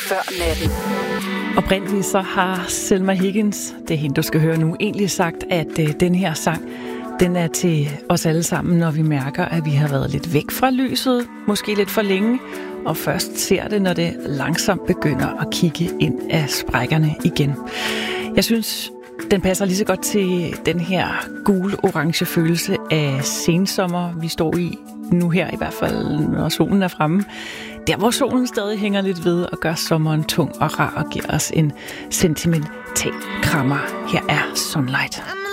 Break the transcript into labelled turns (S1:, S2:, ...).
S1: før natten.
S2: Oprindeligt så har Selma Higgins, det er hende, du skal høre nu, egentlig sagt, at den her sang, den er til os alle sammen, når vi mærker, at vi har været lidt væk fra lyset, måske lidt for længe, og først ser det, når det langsomt begynder at kigge ind af sprækkerne igen. Jeg synes, den passer lige så godt til den her gul-orange følelse af sensommer, vi står i nu her, i hvert fald når solen er fremme. Der, hvor solen stadig hænger lidt ved og gør sommeren tung og rar og giver os en sentimental krammer. Her er Sunlight.